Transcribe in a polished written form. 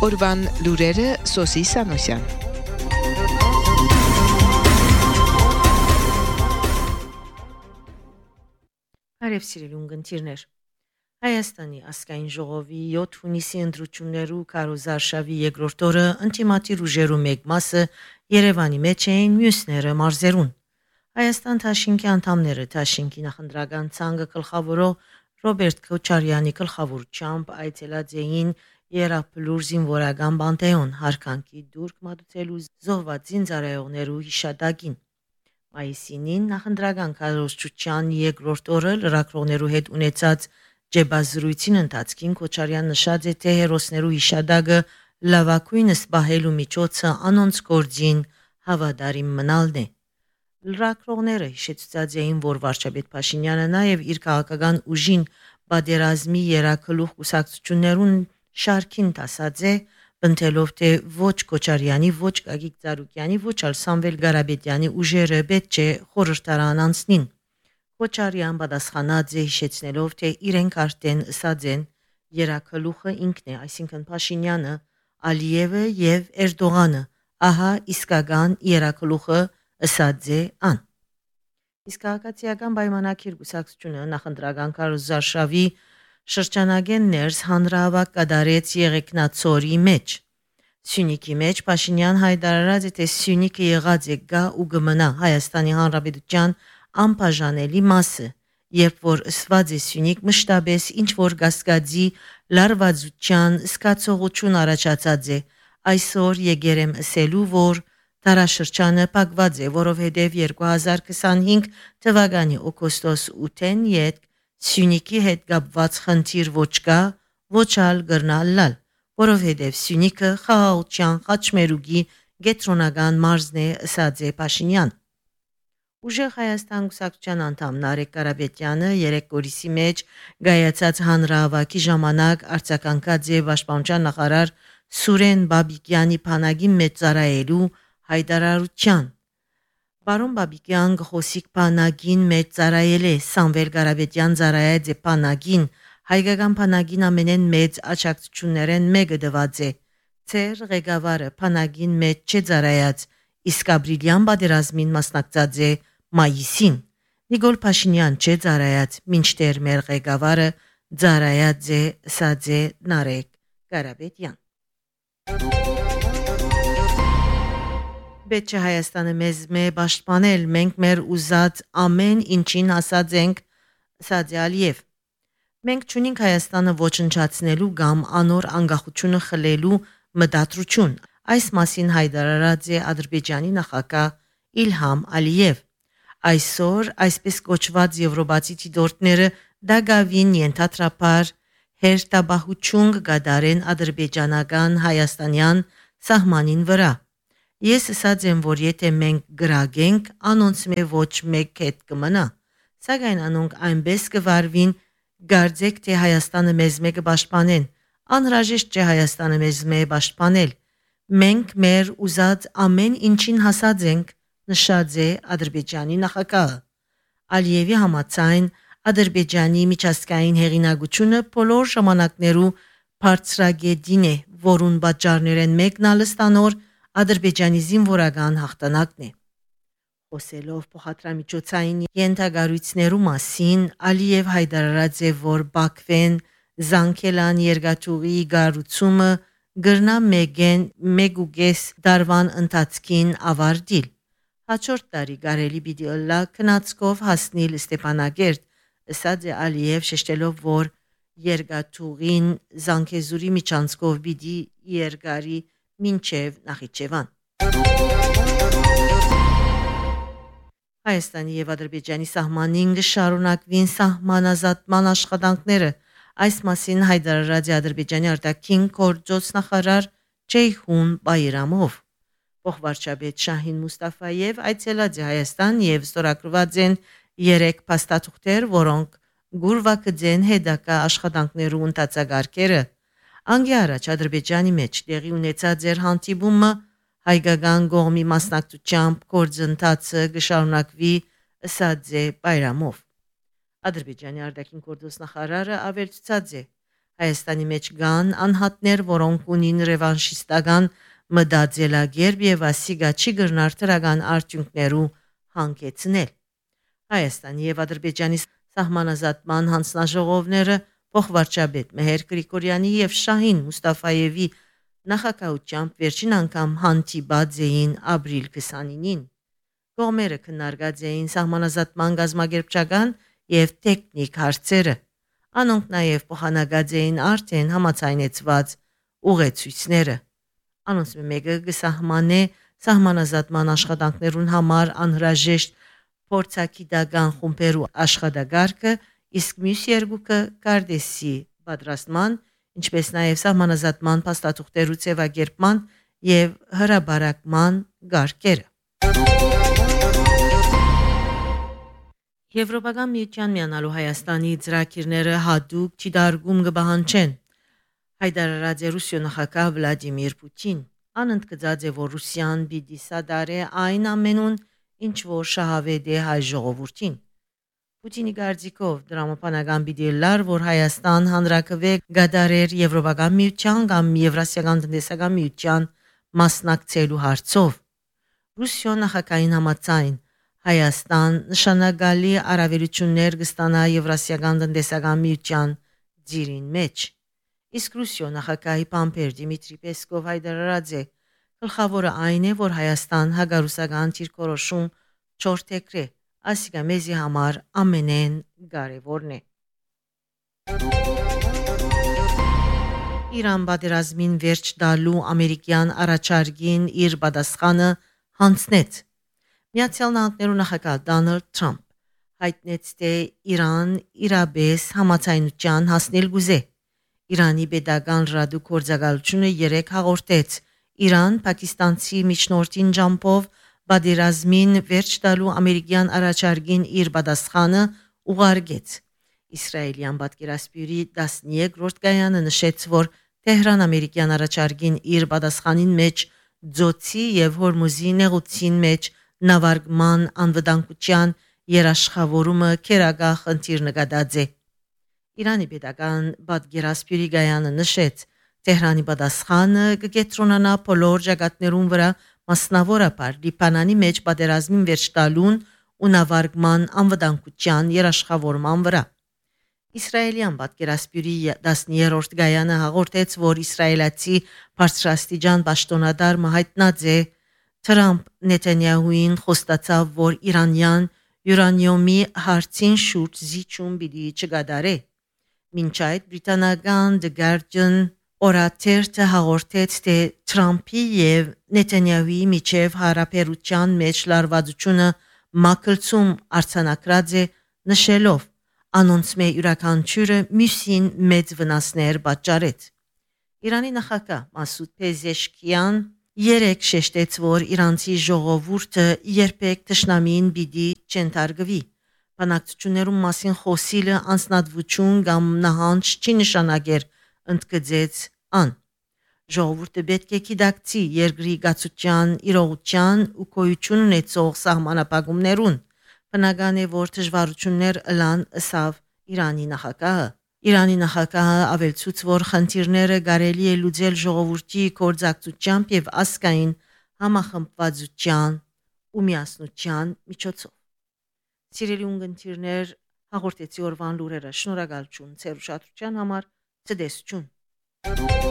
Օրվան լուրերը Սոսի Սանոսյան։ Արև սիրելի ունգընտիրներ, Հայաստանի ազգային ժողովի 7 հունիսի ընտրություններու քարոզարշավի երկրորդ օրը ինտիմատիր ուժերու մեկ մասը Երևանի մեջ էին, մյուսները մարզերուն։ Հայաստան Թաշինքի անդամները Թաշինքի նախընտրական ցանկը գլխավորող Ռոբերտ Քոչարյանի գլխավորությամբ այցելած էին Երապլուր զինվորական բանտեոն հարկանքի դուրք մատուցելու զոհված զինծառայողներու հիշատակին։ Մայիսին նախընտրական քարոզչության երկրորդ օրը լրագրողներու հետ ունեցած ջեբազրույցին ընթացքին Քոչարյան նշած է, թե հերոսներու հիշադակը լավակույնս բահելու միջոցը անոնց գործին հավատարիմ մնալն է։ Լրագրողները հիշեցուցած էին, որ վարչապետ Փաշինյանը նաև իր քաղաքական ուժին բادرազմի երակլուխ կուսակցություններուն շարքին տասած է, բնթելով թե ոչ Քոչարյանի, ոչ Գագիկ Ծառուկյանի, ոչ ալ Սամվել Ղարաբեդյանի ուժերը պետք է խորհրդարան անցնին։ Քոչարյան պատասխանած է հիշեցնելով, թե իրենք արդեն ըսած են երակլուխը ինքն է, այսինքն Փաշինյանը, Ալիևը եւ Էրդողանը, ահա իսկական երակլուխը ըսած է ան։ Իսկ քաղաքացիական պայմանագիր կուսակցությունը նախընտրական քարոզարշավի շրջանագեն ներս հանրահավաք կատարեց Եղեգնաձորի մեջ։ Սյունիքի մեջ Փաշինյան հայտարարած է, թե Սյունիքը եղած է գա ու գմնա Հայաստանի Հանրապետության անբաժանելի մասը, երբ որ ըսված է Սյունիք մշտապես ինչ որ գասկածի լարվածության սկացողություն առաջացած է, այսօր եկերեմ ասելու, որ տարաշրջանը փակված է, որովհետև 2025 թվականի օգոստոս 8-ին յետ Սյունիքի հետ կապված խնդիր ոչ կա, ոչ ալ գրնալալ, որովհետև Սյունիքը խաղաղության խաչմերուկի գետրոնական մարզն է, ըսած է Փաշինյան։ Ուժեղ Հայաստան կուսակցության անդամ Նարեկ Ղարաբեդյանը երեք կորիսի մեջ գայացած հանրահավաքի ժամանակ արձագանքած է Պաշտպանության նախարար Սուրեն Բաբիկյանի բանակի մեջ ծառայելու հայտարարության։ Բարոն Բաբիկյան գխոսիկ բանակին մեջ ծառայել է, Սամվել Ղարաբեդյան ծառայած է բանակին, հայկական բանակին ամենեն մեծ աջակցություններեն մեկը դված է։ Ցեր ղեկավարը բանակին մեջ չէ ծառայած, իսկ ապրիլյան պատերազմին մասնակցած է մայիսին։ Նիկոլ Փաշինյան չէ ծառայած, մինչդեռ մեր ղեկավարը ծառայած է, ըսած է Նարեկ Ղարաբեդյան։ Պետք է Հայաստանը մեզ պաշտպանել, մենք մեր ուզած ամեն ինչին ասած ենք, ըսած է Ալիև։ Մենք չունենք Հայաստանը ոչնչացնելու կամ անոր անկախությունը խլելու մտադրություն։ Այս մասին հայտարարած է Ադրբեջանի նախագահ Իլհամ Ալիև։ Այսօր այսպես կոչված եվրոպացի դիտորդները դագավին ենթադրաբար հերթաբահություն կդարեն ադրբեջանական հայաստանյան սահմանին վրա։ Ես ասած եմ, որ եթե մենք գրագենք, անոնց մե ոչ մեկ հետ կմնա, սակայն անոնք այնպես կվարվին, գարձեք թե Հայաստանը մեզ մեկը պաշտպանեն, անհրաժեշտ չէ Հայաստանը մեզ մե պաշտպանել, մենք մեր ուզած ամեն ինչին հասած ենք, նշած է Ադրբեջանի նախագահը։ Ալիևի համաձայն Ադրբեջանի միջազգային հեղինակությունը բոլոր ժամանակներու բարձրագետին է, որուն պատճառներեն մեկն ալստանոր Ադրբեջանի զինվորական հաղթանակն է։ Խոսելով փոխադրամիջոցային ենթագարույցներու մասին, Ալիև հայտարարած է, որ Բաքվեն Զանգելան երկաթուղի գառուցումը գրնա մեգուգես դարվան ընթացքին ավարտիլ։ Հաջորդ տարի կարելի պիտի ըլլա քնածկով հասնիլ Ստեփանագերտ, ըսած է Ալիև շեշտելով, որ երկաթուղին Զանգեզուրի միջանցքով պիտի երկարի մինչև Նախիջևան։ Հայաստանի եւ Ադրբեջանի սահմանին կշարունակվին սահմանազատման աշխատանքները։ Այս մասին հայտարարած է Ադրբեջանի արտաքին գործոց նախարար Ceyhun Bayramov։ Փոխվարչապետ Շահին Մուստաֆաև այցելած է Հայաստան եւ ստորագրված են 3 փաստաթուղթեր, որոնք գուրվակձեն հետագա աշխատանքներու ընթացագարկերը։ Անգի առաջ Ադրբեջանի մեջ տեղի ունեցած էր հանդիպումը հայկական կողմի մասնակցությամբ գործընթացը կշարունակվի, ըսած է Բայրամով։ Ադրբեջանի արտաքին գործոստ նախարարը ավելցած է, Հայաստանի մեջ կան անհատներ, որոնք ունին ռևանշիստական մտածելակերպ եւ ասիգա չի գրնար դրական արդյունքներու հանգեցնել։ Հայաստանի եւ Ադրբեջանի սահմանազատման հանձնաժողովները փոխվարչապետ Մեհեր Գրիգորյանի եւ Շահին Մուստաֆայևի նախակահությամբ վերջին անգամ հանդիպած էին ապրիլ 29-ին։ Կողմերը քննարկած էին սահմանազատման գազམ་ագերբչական եւ տեխնիկ հարցերը։ Անոնք նաեւ փոխանակած էին արդեն համաձայնեցված ուղեցույցները։ Անոնց մեկը գսահմանե սահմանազատման աշխատանքներուն համար անհրաժեշտ փորձագիտական խումբերու աշխատակարգը, իսկ մյուս երկուքը կարդեսի պատրաստման, ինչպես նաև սահմանազատման փաստաթուղթերու ձևակերպման եւ հրաբարակման գարկերը։ Եվրոպական միության միանալու Հայաստանի ծրագիրները հատուկ չդարգում կբահանջեն։ Հայտարարած է Ռուսիա նախագահ Վլադիմիր Պուտին։ Անընդգծած է, որ Ռուսիան պիտի սադարե այն ամենուն, ինչ որ շահավետ է հայ ժողովրդին։ Պուտինի կարծիքով դրամապանական պիտի լար, որ Հայաստան հանրակրվե գադարեր Եվրոպական միության կամ Եվրասիական տնտեսական միության մասնակցելու հարցով։ Ռուսիա նախագահին համաձայն Հայաստան նշանակալի առավելություններ կստանա Եվրասիական տնտեսական միության ձիրին մեջ։ Իսկ Ռուսիա նախագահի պամպեր Դիմիտրի Պեսկով հայտարարած է, գլխավորը այն է, որ Հայաստան հագարուսական դիրքորոշում չորթեքրե, ասիկա մեզի համար ամենեն կարևորն է։ Իրան պատերազմին վերջ տալու ամերիկյան առաջարկին իր պատասխանը հանձնեց։ Միացյալ Նահանգներու նախագահ Դոնալդ Թրամփ հայտնեց, թե Իրան իրապես համաձայնության հասնել գուզե։ Իրանի պետական ռադիոգործակալությունը 3 հաղորդեց Իրան-Պակիստանցի միջնորդին ջամփով պատերազմին վերջ տալու ամերիկյան առաջարկին իր պատասխանը ուղարկեց։ Իսրայելյան պատկերասպյուրի 13-րդ կայանը նշեց, որ Թեհրան ամերիկյան առաջարկին իր պատասխանին մեջ ձոցի եւ Հորմուզի նեղուցին մեջ նավարկման անվտանգության երաշխավորումը քերագահ խնդիր նկատած է։ Իրանի պետական պատկերասպյուրի գայանը նշեց, Թեհրանի պատասխանը կկենտրոնանա բոլոր ճակատներուն վրա, մասնավորապես Լիբանանի մեջ պատերազմին վերջ տալուն ու նավարկման անվտանգության երաշխավորման վրա։ Իսրայելյան պատկերասպյուրի 10-րդ գայանը հաղորդեց, որ իսրայելացի բարձրաստիճան պաշտոնատար հայտնած է Թրամփ Նեթանյահուին խոստացավ, որ իրանյան յուրանիումի հարցին շուրջ զիջում պիտի չկատարե։ Մինչ այդ բրիտանական The Guardian օրաթերթը հաղորդեց, թե Թրամփի եւ Նեթանյահուի միջև հարաբերության մեջ լարվածությունը մակլցում արձանագրած է, նշելով անոնց մե յուրաքանչյուրը մյուսին մեծ վնասներ պատճառեց։ Իրանի նախագահ Մասուդ Փեզեշքիան երեք շեշտեց, որ իրանցի ժողովուրդը երբեք թշնամին պիտի չընթարգվի։ Բանակցություններում մասին խոսիլը անձնատվություն կամ նահանջ չի նշանակեր, ընդգծեց ան։ Ժողովուրդը պետք է գիտակցի երկրի գացության, իրողության ու գոյություն ունեցող սահմանապահումներուն։ Բնական է, որ դժվարություններ ըլան ըսավ Իրանի նախագահը։ Իրանի նախագահը ավելցուց, որ խնդիրները կարելի է լուծել ժողովրդի կորձակցությամբ եւ ազգային համախմբվածության ու միասնության միջոցով։ Սիրելի ունգընտիրներ, հաղորդեցի օրվան լուրերը, շնորհակալություն ձեր ուշադրության համար, ցտեսություն։